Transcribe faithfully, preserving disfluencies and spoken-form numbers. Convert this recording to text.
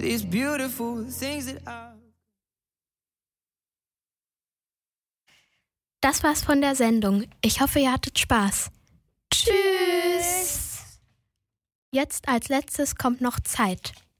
these beautiful things that I... Das war's von der Sendung. Ich hoffe, ihr hattet Spaß. Tschüss! Jetzt als letztes kommt noch Zeit.